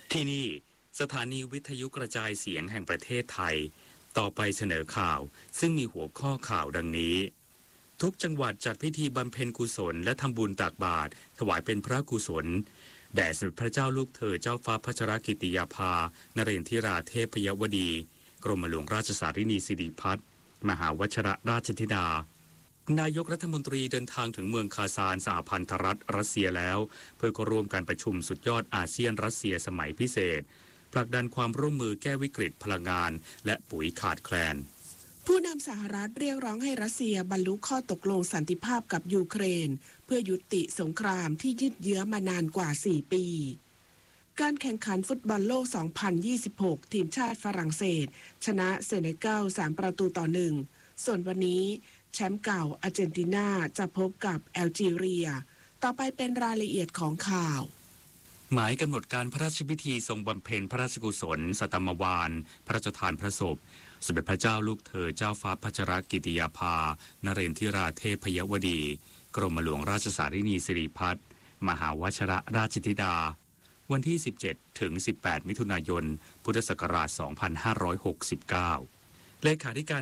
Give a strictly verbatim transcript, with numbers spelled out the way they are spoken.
ที่นี่สถานีวิทยุกระจายเสียงแห่งประเทศไทยต่อไปเสนอข่าวซึ่งมีหัวข้อข่าวดังนี้ทุกจังหวัดจัดพิธีบำเพ็ญกุศลและทำบุญตักบาตรถวายเป็นพระกุศลแด่สมเด็จพระเจ้าลูกเธอเจ้าฟ้าพัชรกิติยาภานเรนทิราเทพยวดี กรมหลวงราชสารินีสิริพัฒน์มหาวชรราชธิดานายกรัฐมนตรีเดินทางถึงเมืองคาซานสหพันธรัฐรัสเซียแล้วเพื่อเข้าร่วมการประชุมสุดยอดอาเซียนรัสเซียสมัยพิเศษผลักดันความร่วมมือแก้วิกฤตพลังงานและปุ๋ยขาดแคลนผู้นำสหรัฐเรียกร้องให้รัสเซียบรรลุข้อตกลงสันติภาพกับยูเครนเพื่อยุติสงครามที่ยืดเยื้อมานานกว่าสี่ปีการแข่งขันฟุตบอลโลก สองพันยี่สิบหก ทีมชาติฝรั่งเศสชนะเซเนกัล สาม ประตูต่อหนึ่งส่วนวันนี้แชมป์เก่าอาร์เจนตินาจะพบกับแอลจีเรียต่อไปเป็นรายละเอียดของข่าวหมายกำหนดการพระราชพิธีทรงบำเพ็ญพระราชกุศลสัตมวาลพระราชทานพระศพสมเด็จพระเจ้าลูกเธอเจ้าฟ้าพัชรกิติยาภานเรนทิราเทพยวดี กรมหลวงราชสารินีสิริพัฒน์มหาวชรราชธิดาวันที่สิบเจ็ดถึงสิบแปดมิถุนายนพุทธศักราชสองพันห้าร้อยหกสิบเก้าเลขาธิการ